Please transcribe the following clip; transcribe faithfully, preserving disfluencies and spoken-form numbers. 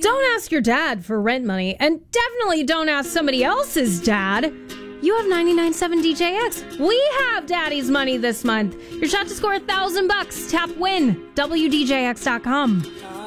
Don't ask your dad for rent money, and definitely don't ask somebody else's dad. You have ninety-nine point seven D J X. We have daddy's money this month. Your shot to score a thousand bucks. Tap win. W D J X dot com.